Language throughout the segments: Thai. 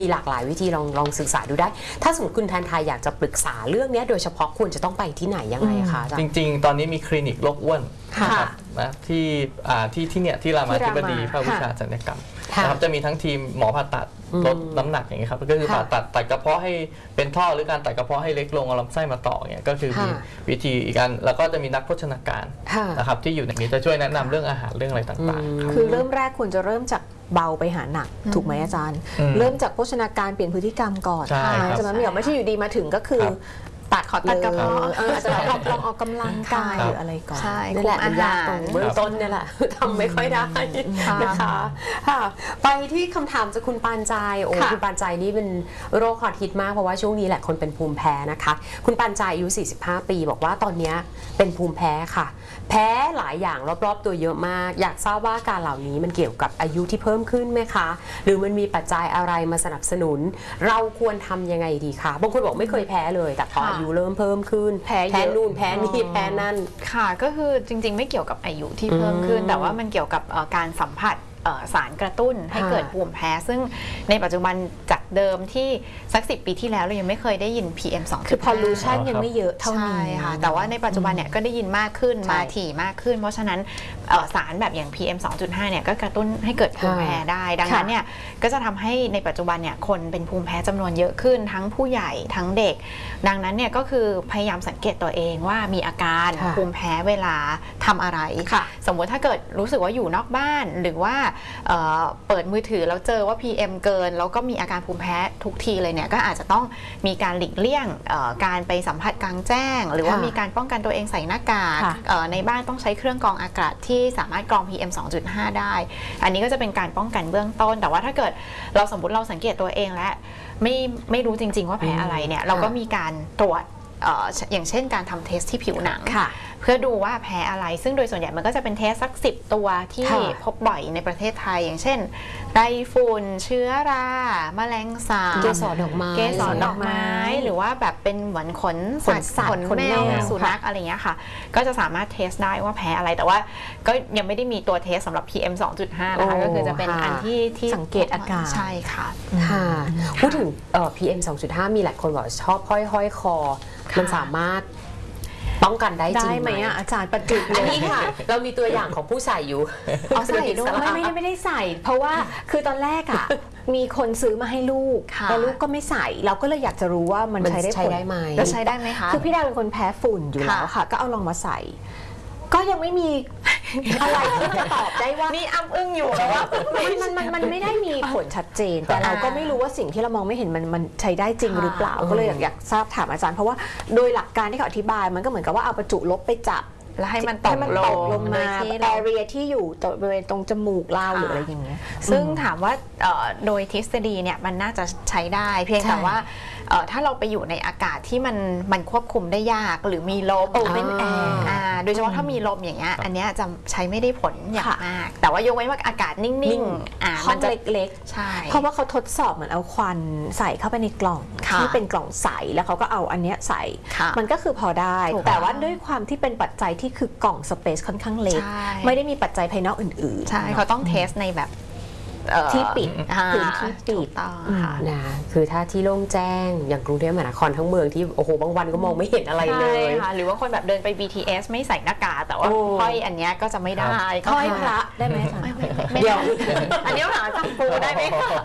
มีหลากหลายวิธีลองศึกษาดูได้ถ้าสมมติคุณแทนไทยอยากจะปรึกษาเรื่องนี้โดยเฉพาะควรจะต้องไปที่ไหนยังไงคะจริงๆตอนนี้มีคลินิกโรคอ้วนนะครับนะที่เนี่ยที่รามาธิบดีภาควิชาศัลยกรรมนะครับจะมีทั้งทีมหมอผ่าตัดลดน้ำหนักอย่างเงี้ยครับก็คือผ่าตัดกระเพาะให้เป็นท่อหรือการตัดกระเพาะให้เล็กลงเอาลำไส้มาต่อเนี่ยก็คือมีวิธีอีกการแล้วก็จะมีนักโภชนาการนะครับที่อยู่ในนี้จะช่วยแนะนำเรื่องอาหารเรื่องอะไรต่างๆคือเริ่มแรกควรจะเริ่มจากเบาไปหาหนักถูกไหมอาจารย์เริ่มจากโภชนาการเปลี่ยนพฤติกรรมก่อนจะไม่ใช่อยู่ดีมาถึงก็คือตัดกระเพาะอาจจะลองออกกำลังกายหรืออะไรก่อนใช่นั่นแหละมันยากตรงเบื้องต้นนี่แหละทำไม่ค่อยได้นะคะไปที่คำถามจากคุณปานใจคุณปานใจนี่เป็นโรคฮอตฮิตมากเพราะว่าช่วงนี้แหละคนเป็นภูมิแพ้นะคะคุณปานใจอายุ45ปีบอกว่าตอนนี้เป็นภูมิแพ้ค่ะแพ้หลายอย่างรอบๆตัวเยอะมากอยากทราบว่าการเหล่านี้มันเกี่ยวกับอายุที่เพิ่มขึ้นไหมคะหรือมันมีปัจจัยอะไรมาสนับสนุนเราควรทำยังไงดีคะบางคนบอกไม่เคยแพ้เลยแต่พออายุเริ่มเพิ่มขึ้นแพ้นู่นแพ้นี่แพ้นั่นค่ะก็คือจริงๆไม่เกี่ยวกับอายุที่เพิ่มขึ้นแต่ว่ามันเกี่ยวกับการสัมผัสสารกระตุ้นให้เกิดภูมิแพ้ซึ่งในปัจจุบันจากเดิมที่สัก10 ปีที่แล้วเรายังไม่เคยได้ยิน PM 2.5 คือ pollution ยังไม่เยอะเท่านี้ค่ะแต่ว่าในปัจจุบันเนี่ยก็ได้ยินมากขึ้นมาถี่มากขึ้นเพราะฉะนั้นสารแบบอย่าง PM 2.5เนี่ยก็กระตุ้นให้เกิดภูมิแพ้ได้ดังนั้นเนี่ยก็จะทำให้ในปัจจุบันเนี่ยคนเป็นภูมิแพ้จำนวนเยอะขึ้นทั้งผู้ใหญ่ทั้งเด็กดังนั้นเนี่ยก็คือพยายามสังเกตตัวเองว่ามีอาการภูมิแพ้เวลาทำอะไรสมมติถ้าเกิดรู้สึกว่าอยู่นอกบ้านหรือว่าเปิดมือถือแล้วเจอว่า PM เกินแล้วก็มีอาการภูมิแพ้ทุกทีเลยเนี่ยก็อาจจะต้องมีการหลีกเลี่ยงการไปสัมผัสกลางแจ้งหรือว่ามีการป้องกันตัวเองใส่หน้ากากในบ้านต้องใช้เครื่องกรองอากาศที่สามารถกรอง PM 2.5 ได้อันนี้ก็จะเป็นการป้องกันเบื้องต้นแต่ว่าถ้าเกิดเราสมมติเราสังเกตตัวเองและไม่รู้จริงๆว่าแพ้อะไรเนี่ยเราก็มีการตรวจอย่างเช่นการทำเทสที่ผิวหนังเพื่อดูว่าแพ้อะไรซึ่งโดยส่วนใหญ่มันก็จะเป็นเทสสัก10 ตัวที่พบบ่อยในประเทศไทยอย่างเช่นไต้ฝุ่นเชื้อราแมลงสาบเกสรดอกไม้หรือว่าแบบเป็นเหมือนขนสัตว์ขนแมวสุนัขอะไรเงี้ยค่ะก็จะสามารถเทสได้ว่าแพ้อะไรแต่ว่าก็ยังไม่ได้มีตัวเทสสำหรับ PM 2.5 นะคะก็คือจะเป็นอันที่สังเกตอาการใช่ค่ะพูดถึงPM 2.5 มีหลายคนบอกชอบห้อยคอมันสามารถป้องกันได้จริงไหมอาจารย์ประจุอันนี้ค่ะเรามีตัวอย่างของผู้ใส่อยู่ใส่ด้วยไม่ได้ใส่เพราะว่าคือตอนแรกอ่ะมีคนซื้อมาให้ลูกแต่ลูกก็ไม่ใส่เราก็เลยอยากจะรู้ว่ามันใช้ได้ไหมแล้วใช้ได้ไหมคะคือพี่ดาเป็นคนแพ้ฝุ่นอยู่แล้วค่ะก็เอาลองมาใส่ก็ยังไม่มีอะไรที่จะตอบได้ว่านี่อ้ำอึ้งอยู่แต่ว่ามันไม่ได้มีผลชัดเจนแต่เราก็ไม่รู้ว่าสิ่งที่เรามองไม่เห็นมันใช้ได้จริงหรือเปล่าก็เลยอยากทราบถามอาจารย์เพราะว่าโดยหลักการที่เขาอธิบายมันก็เหมือนกับว่าเอาประจุลบไปจับแล้วให้มันตกลงมาแอเรียที่อยู่บริเวณตรงจมูกเราหรืออะไรอย่างเงี้ยซึ่งถามว่าโดยทฤษฎีเนี่ยมันน่าจะใช้ได้เพียงแต่ว่าถ้าเราไปอยู่ในอากาศที่มันควบคุมได้ยากหรือมีลมเป็นแอร์โดยเฉพาะถ้ามีลมอย่างเงี้ยอันเนี้ยจะใช้ไม่ได้ผลอย่างมากแต่ว่ายกเว้นว่าอากาศนิ่งๆห้องเล็กๆใช่เพราะว่าเขาทดสอบเหมือนเอาควันใส่เข้าไปในกล่องที่เป็นกล่องใสแล้วเขาก็เอาอันเนี้ยใส่มันก็คือพอได้แต่ว่าด้วยความที่เป็นปัจจัยที่คือกล่องสเปซค่อนข้างเล็กไม่ได้มีปัจจัยภายนอกอื่นๆใช่เขาต้องเทสในแบบที่ปิดพื้นที่ปิดนะคือถ้าที่โล่งแจ้งอย่างกรุงเทพมหานครทั้งเมืองที่โอ้โหบางวันก็มองไม่เห็นอะไรเลยหรือว่าคนแบบเดินไป BTS ไม่ใส่หน้ากากแต่ว่าห้อยอันนี้ก็จะไม่ได้ห้อยพระได้ไหมเดี๋ยวอันนี้หาจังปูได้ไหม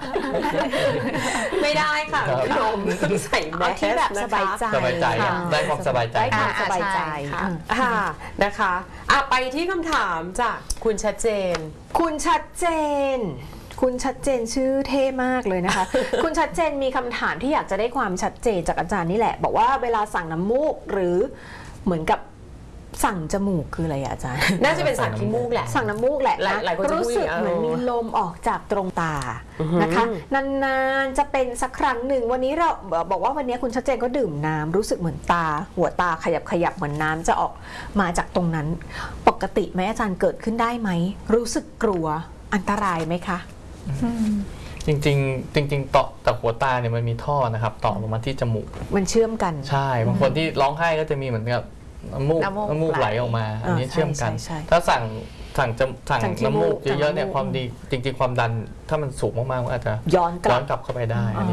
ไม่ได้ค่ะพี่โดมใส่แมสที่แบบสบายใจได้ความสบายใจค่ะนะคะไปที่คำถามจากคุณชัดเจนคุณชัดเจนชื่อเท่มากเลยนะคะ คุณชัดเจนมีคำถามที่อยากจะได้ความชัดเจนจากอาจารย์นี่แหละบอกว่าเวลาสั่งน้ำมูกหรือเหมือนกับสั่งจมูกคืออะไรอาจารย์น่าจะเป็นสั่งขี้มูกแหละสั่งน้ำมูกแหละหลายคนรู้สึกเหมือนมีลมออกจากตรงตานะคะนานๆจะเป็นสักครั้งหนึ่งวันนี้เราบอกว่าวันนี้คุณชัดเจนก็ดื่มน้ำรู้สึกเหมือนหัวตาขยับเหมือนน้ำจะออกมาจากตรงนั้นปกติไหมอาจารย์เกิดขึ้นได้ไหมรู้สึกกลัวอันตรายไหมคะจริงต่อจากหัวตาเนี่ยมันมีท่อนะครับต่อลงมาที่จมูกมันเชื่อมกันใช่บางคนที่ร้องไห้ก็จะมีเหมือนกับน้ำมูกไหลออกมาอันนี้เชื่อมกันถ้าสั่งน้ำมูกเยอะๆเนี่ยความดีจริงๆความดันถ้ามันสูงมากๆอาจจะย้อนกลับเข้าไปได้